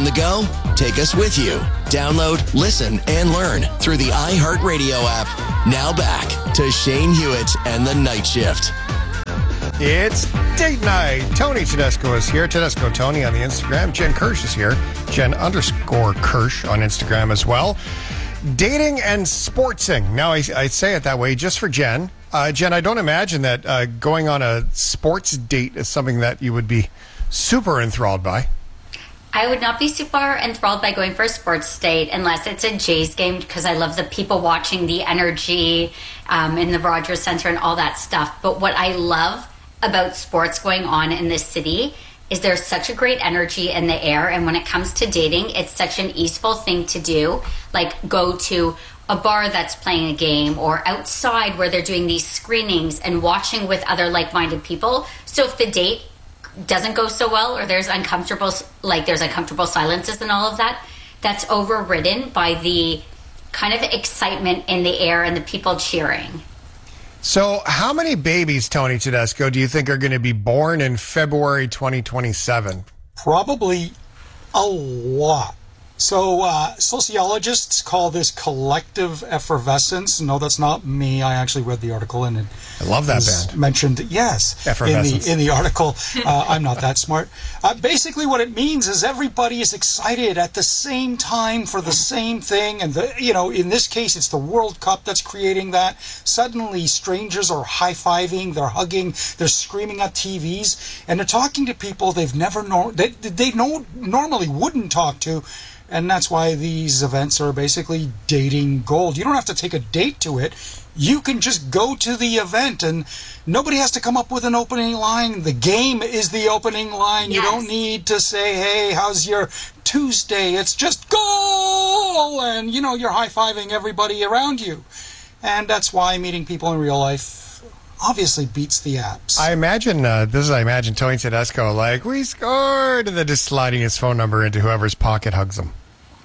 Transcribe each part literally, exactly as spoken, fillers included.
On the go? Take us with you. Download, listen, and learn through the iHeartRadio app. Now back to Shane Hewitt and the Night Shift. It's date night. Tony Tedesco is here. Tedesco Tony on the Instagram. Jen Kirsch is here. Jen underscore Kirsch on Instagram as well. Dating and sportsing. Now, I, I say it that way just for Jen. Uh, Jen, I don't imagine that uh, going on a sports date is something that you would be super enthralled by. I would not be super enthralled by going for a sports date unless it's a Jays game, because I love the people watching, the energy um, in the Rogers Center and all that stuff. But what I love about sports going on in this city is there's such a great energy in the air, and when it comes to dating, it's such an easeful thing to do, like go to a bar that's playing a game or outside where they're doing these screenings and watching with other like-minded people. So if the date doesn't go so well, or there's uncomfortable, like there's uncomfortable silences and all of that, that's overridden by the kind of excitement in the air and the people cheering. So how many babies, Tony Tedesco, do you think are going to be born in February twenty twenty-seven? Probably a lot. So uh, sociologists call this collective effervescence. No, that's not me. I actually read the article, and it I love that was band. mentioned. Yes, Effervescence. in the in the article. Uh, I'm not that smart. Uh, basically, what it means is everybody is excited at the same time for the same thing, and the you know in this case, it's the World Cup that's creating that. Suddenly, strangers are high-fiving, they're hugging, they're screaming at T Vs, and they're talking to people they've never known they they know normally wouldn't talk to. And that's why these events are basically dating gold. You don't have to take a date to it. You can just go to the event, and nobody has to come up with an opening line. The game is the opening line. Yes. You don't need to say, hey, how's your Tuesday? It's just goal! And, you know, you're high-fiving everybody around you. And that's why meeting people in real life obviously beats the apps. I imagine, uh, this is, I imagine Tony Tedesco, like, we scored, and then just sliding his phone number into whoever's pocket hugs him.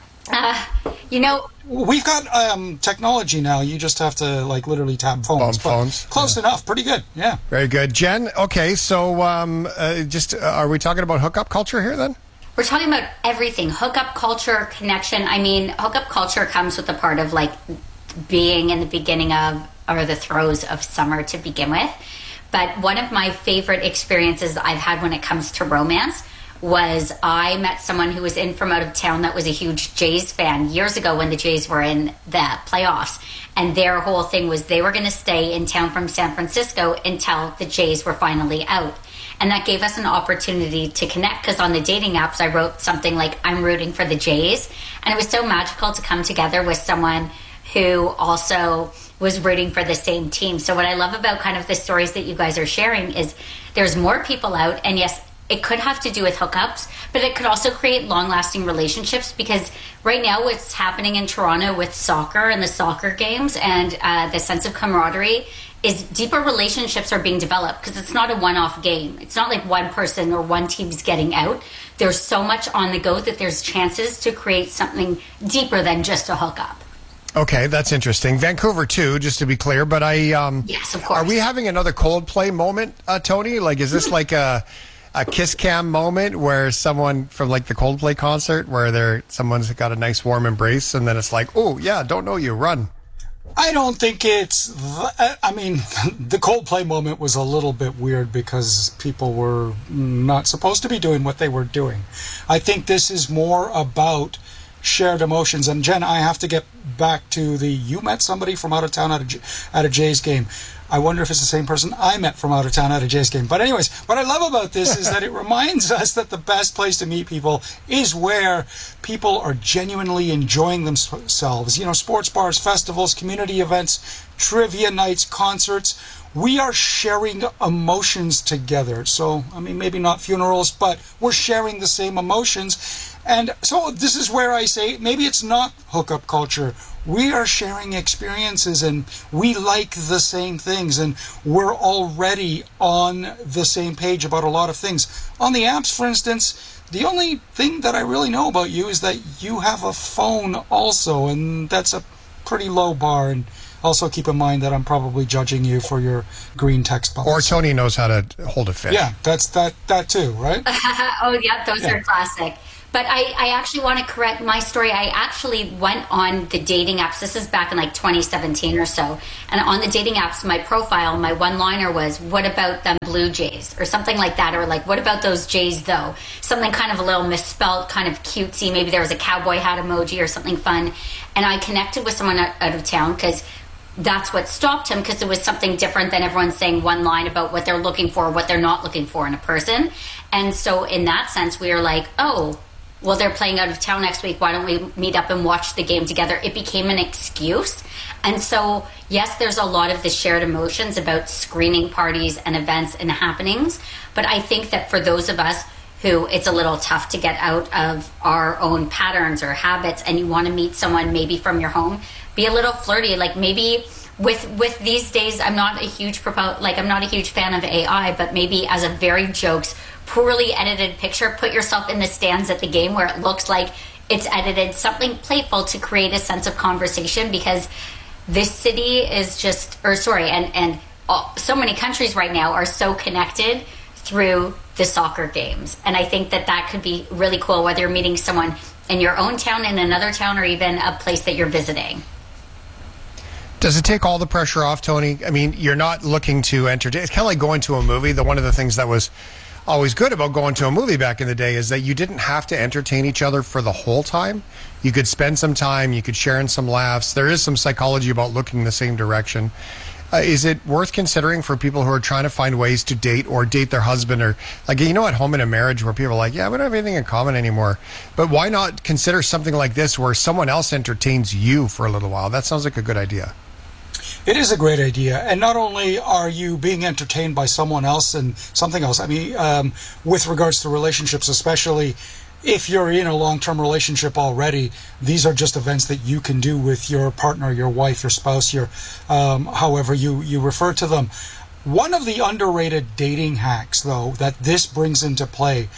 Uh, you know, we've got um, technology now. You just have to like literally tap phones. Bump phones. Close yeah. enough. Pretty good. Yeah. Very good, Jen. Okay, so um, uh, just uh, are we talking about hookup culture here then? We're talking about everything: hookup culture, connection. I mean, hookup culture comes with the part of like being in the beginning of or the throes of summer to begin with. But one of my favorite experiences I've had when it comes to romance was I met someone who was in from out of town that was a huge Jays fan years ago when the Jays were in the playoffs. And their whole thing was they were going to stay in town from San Francisco until the Jays were finally out. And that gave us an opportunity to connect, because on the dating apps, I wrote something like, I'm rooting for the Jays. And it was so magical to come together with someone who also was rooting for the same team. So what I love about kind of the stories that you guys are sharing is there's more people out, and yes, it could have to do with hookups, but it could also create long-lasting relationships, because right now what's happening in Toronto with soccer and the soccer games and uh, the sense of camaraderie is deeper relationships are being developed, because it's not a one-off game. It's not like one person or one team's getting out. There's so much on the go that there's chances to create something deeper than just a hookup. Okay, that's interesting. Vancouver too, just to be clear. But I, um, yes, of course. Are we having another Coldplay moment, uh, Tony? Like, is this like a a kiss cam moment where someone from like the Coldplay concert where they're someone's got a nice warm embrace, and then it's like, oh yeah, don't know you, run. I don't think it's. I mean, the Coldplay moment was a little bit weird because people were not supposed to be doing what they were doing. I think this is more about shared emotions. And Jen, I have to get back to the, you met somebody from out of town at a, at a Jays game. I wonder if it's the same person I met from out of town at a Jays game. But anyways, what I love about this is that it reminds us that the best place to meet people is where people are genuinely enjoying themselves. You know, sports bars, festivals, community events, trivia nights, concerts. We are sharing emotions together. So, I mean, maybe not funerals, but we're sharing the same emotions. And so this is where I say maybe it's not hookup culture. We are sharing experiences, and we like the same things, and we're already on the same page about a lot of things. On the apps, for instance, the only thing that I really know about you is that you have a phone also, and that's a pretty low bar. And also keep in mind that I'm probably judging you for your green text bubbles. Or Tony knows how to hold a fish. Yeah, that's that that too, right? Oh, yeah, those yeah. are classic. But I, I actually want to correct my story. I actually went on the dating apps. This is back in like twenty seventeen or so. And on the dating apps, my profile, my one-liner was, what about them Blue Jays? Or something like that. Or like, what about those Jays though? Something kind of a little misspelled, kind of cutesy. Maybe there was a cowboy hat emoji or something fun. And I connected with someone out, out of town because that's what stopped him, because it was something different than everyone saying one line about what they're looking for, what they're not looking for in a person. And so in that sense, we were like, oh, well, they're playing out of town next week. Why don't we meet up and watch the game together? It became an excuse. And so, yes, there's a lot of the shared emotions about screening parties and events and happenings. But I think that for those of us who it's a little tough to get out of our own patterns or habits, and you want to meet someone maybe from your home, be a little flirty. Like maybe with with these days, I'm not a huge propo- like I'm not a huge fan of A I, but maybe as a very jokes, poorly edited picture, put yourself in the stands at the game where it looks like it's edited, something playful to create a sense of conversation, because this city is just, or sorry, and and all, so many countries right now are so connected through the soccer games. And I think that that could be really cool, whether you're meeting someone in your own town, in another town, or even a place that you're visiting. Does it take all the pressure off, Tony? I mean, you're not looking to entertain. It's kind of like going to a movie. The one of the things that was always good about going to a movie back in the day is that you didn't have to entertain each other for the whole time. You could spend some time, you could share in some laughs. There is some psychology about looking the same direction. Uh, is it worth considering for people who are trying to find ways to date or date their husband, or like, you know, at home in a marriage where people are like, yeah, we don't have anything in common anymore. But why not consider something like this where someone else entertains you for a little while? That sounds like a good idea. It is a great idea. And not only are you being entertained by someone else and something else, I mean, um, with regards to relationships, especially if you're in a long-term relationship already, these are just events that you can do with your partner, your wife, your spouse, your um, however you, you refer to them. One of the underrated dating hacks, though, that this brings into play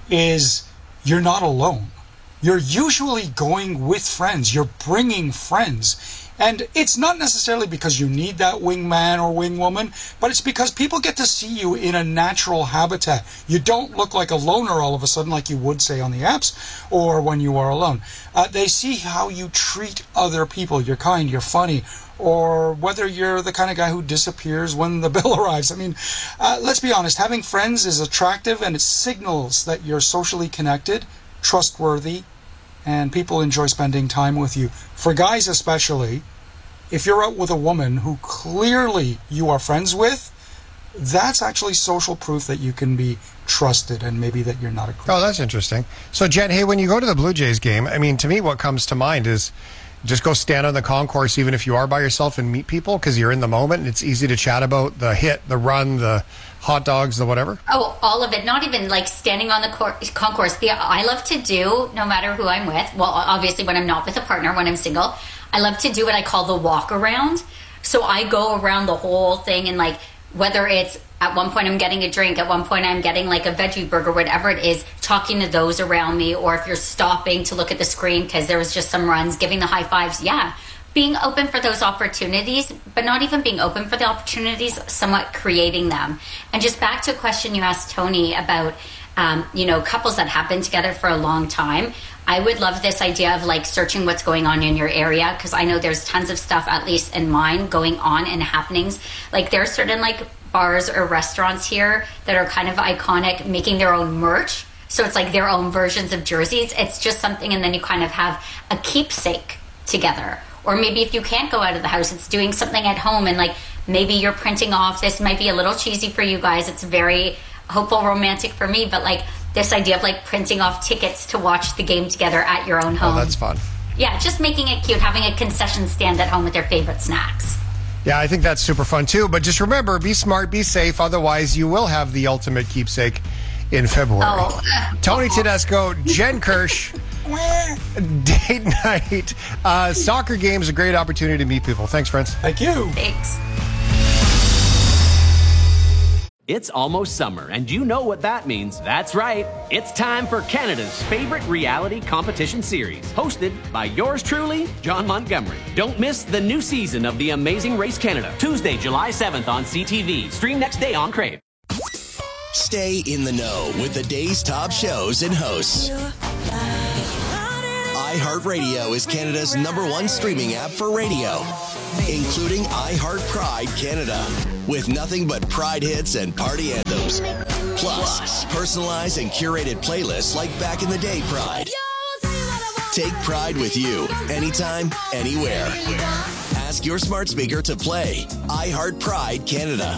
is you're not alone. You're usually going with friends. You're bringing friends. And it's not necessarily because you need that wingman or wingwoman, but it's because people get to see you in a natural habitat. You don't look like a loner all of a sudden like you would, say, on the apps or when you are alone. Uh, they see how you treat other people. You're kind, you're funny, or whether you're the kind of guy who disappears when the bill arrives. I mean, uh, let's be honest, having friends is attractive, and it signals that you're socially connected, trustworthy, and people enjoy spending time with you. For guys especially, if you're out with a woman who clearly you are friends with, that's actually social proof that you can be trusted and maybe that you're not a creep. Oh, that's interesting. So, Jen, hey, when you go to the Blue Jays game, I mean, to me, what comes to mind is just go stand on the concourse, even if you are by yourself, and meet people, because you're in the moment and it's easy to chat about the hit, the run, the hot dogs, the whatever. Oh, all of it. Not even like standing on the cor- concourse. The I love to do, no matter who I'm with, well, obviously when I'm not with a partner, when I'm single, I love to do what I call the walk around. So I go around the whole thing, and like, whether it's at one point I'm getting a drink, at one point I'm getting like a veggie burger, whatever it is, talking to those around me, or if you're stopping to look at the screen because there was just some runs, giving the high fives. Yeah, being open for those opportunities, but not even being open for the opportunities, somewhat creating them. And just back to a question you asked Tony about, um, you know, couples that have been together for a long time. I would love this idea of like searching what's going on in your area, because I know there's tons of stuff, at least in mine, going on and happenings. Like there are certain like bars or restaurants here that are kind of iconic, making their own merch. So it's like their own versions of jerseys. It's just something, and then you kind of have a keepsake together. Or maybe if you can't go out of the house, it's doing something at home, and like maybe you're printing off, this might be a little cheesy for you guys, it's very hopeful, romantic for me, but like this idea of like printing off tickets to watch the game together at your own home. Oh, that's fun. Yeah, just making it cute, having a concession stand at home with their favorite snacks. Yeah, I think that's super fun too. But just remember, be smart, be safe. Otherwise, you will have the ultimate keepsake in February. Oh. Tony Tedesco, Jen Kirsch, date night. Uh, soccer game is a great opportunity to meet people. Thanks, friends. Thank you. Thanks. It's almost summer, and you know what that means. That's right. It's time for Canada's favorite reality competition series, hosted by yours truly, John Montgomery. Don't miss the new season of The Amazing Race Canada, Tuesday, July seventh on C T V. Stream next day on Crave. Stay in the know with the day's top shows and hosts. iHeartRadio is Canada's number one streaming app for radio, including iHeart Pride Canada, with nothing but Pride hits and party anthems. Plus, personalized and curated playlists like Back in the Day Pride. Take Pride with you, anytime, anywhere. Ask your smart speaker to play iHeart Pride Canada.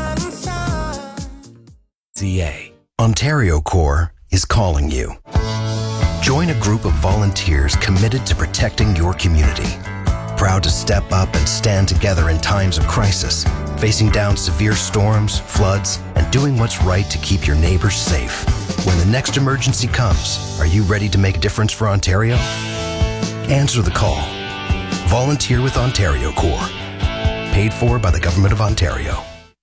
C A. Ontario Corps is calling you. Join a group of volunteers committed to protecting your community. Proud to step up and stand together in times of crisis, facing down severe storms, floods, and doing what's right to keep your neighbors safe. When the next emergency comes, are you ready to make a difference for Ontario? Answer the call. Volunteer with Ontario Corps. Paid for by the Government of Ontario.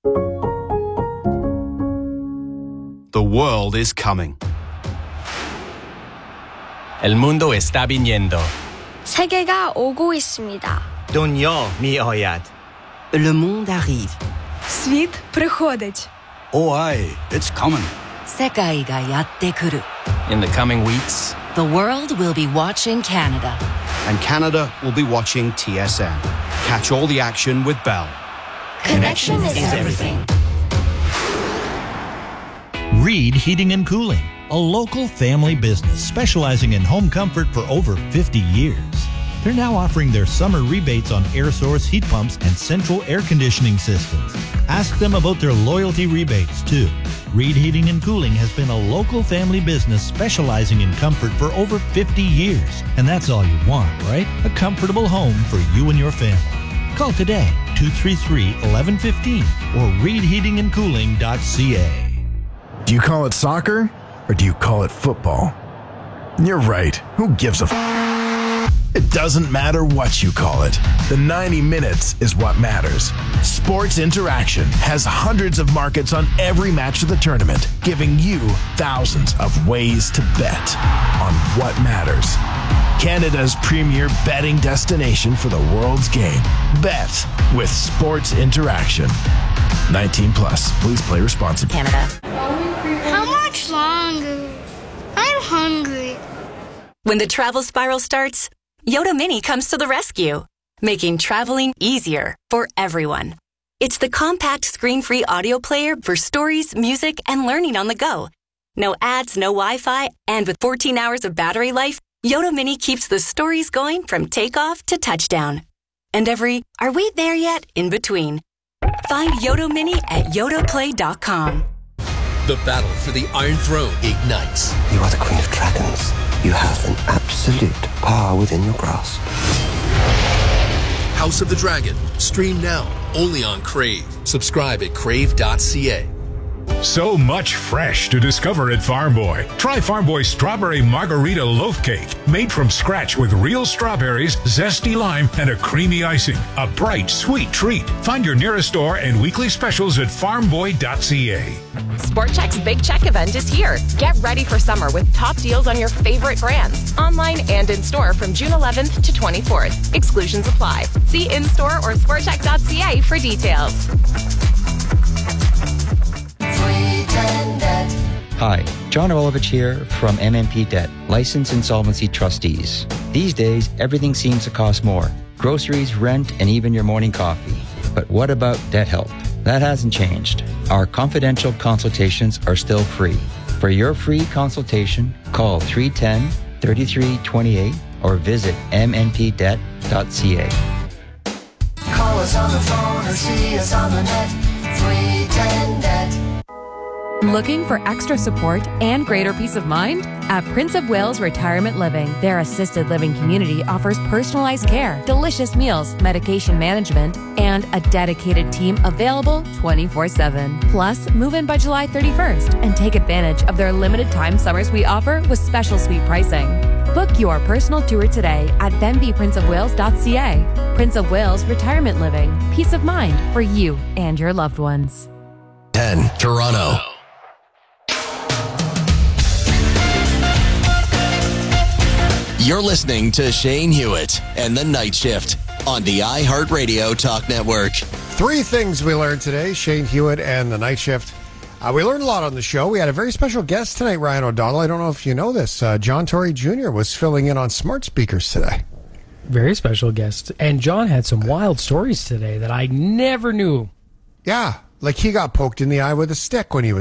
The world is coming. El mundo está viniendo. 세계가 오고 있습니다. Dunyo mi'oyad. Le monde arrive. Світ приходить. Oh, aye, it's coming. 世界がやってくる. In the coming weeks, the world will be watching Canada. And Canada will be watching T S N. Catch all the action with Bell. Connection, Connection is, is everything. everything. Reed Heating and Cooling, a local family business specializing in home comfort for over fifty years. They're now offering their summer rebates on air source heat pumps and central air conditioning systems. Ask them about their loyalty rebates, too. Reed Heating and Cooling has been a local family business specializing in comfort for over fifty years. And that's all you want, right? A comfortable home for you and your family. Call today, two three three, one one one five or reed heating and cooling dot c a. Do you call it soccer or do you call it football? You're right. Who gives a f***? It doesn't matter what you call it. The ninety minutes is what matters. Sports Interaction has hundreds of markets on every match of the tournament, giving you thousands of ways to bet on what matters. Canada's premier betting destination for the world's game. Bet with Sports Interaction. nineteen plus. Please play responsibly. Canada. How much longer? I'm hungry. When the travel spiral starts, Yoda Mini comes to the rescue, making traveling easier for everyone. It's the compact screen-free audio player for stories, music, and learning on the go. No ads, no Wi-Fi, and with fourteen hours of battery life, Yoda Mini keeps the stories going from takeoff to touchdown. And every, are we there yet, in between. Find Yoda Mini at yoda play dot com. The battle for the Iron Throne ignites. You are the Queen of Dragons. You have an absolute power within your grasp. House of the Dragon. Stream now, only on Crave. Subscribe at crave dot c a. So much fresh to discover at Farm Boy. Try Farm Boy's Strawberry Margarita Loaf Cake, made from scratch with real strawberries, zesty lime, and a creamy icing. A bright, sweet treat. Find your nearest store and weekly specials at farm boy dot c a. Sport Chek's Big Check event is here. Get ready for summer with top deals on your favorite brands, online and in store from June eleventh to twenty-fourth. Exclusions apply. See in-store or sport check dot c a for details. Hi, John Rolovich here from M N P Debt, Licensed Insolvency Trustees. These days, everything seems to cost more. Groceries, rent, and even your morning coffee. But what about debt help? That hasn't changed. Our confidential consultations are still free. For your free consultation, call three one zero, three three two eight or visit m n p debt dot c a. Call us on the phone or see us on the net. three one zero debt. Looking for extra support and greater peace of mind? At Prince of Wales Retirement Living, their assisted living community offers personalized care, delicious meals, medication management, and a dedicated team available twenty-four seven. Plus, move in by July thirty-first and take advantage of their limited time summer suite offer with special suite pricing. Book your personal tour today at benvie prince of wales dot c a. Prince of Wales Retirement Living. Peace of mind for you and your loved ones. ten, Toronto. You're listening to Shane Hewitt and the Night Shift on the iHeartRadio Talk Network. Three things we learned today, Shane Hewitt and the Night Shift. Uh, we learned a lot on the show. We had a very special guest tonight, Ryan O'Donnell. I don't know if you know this. Uh, John Tory Junior was filling in on Smart Speakers today. Very special guest. And John had some wild stories today that I never knew. Yeah, like he got poked in the eye with a stick when he was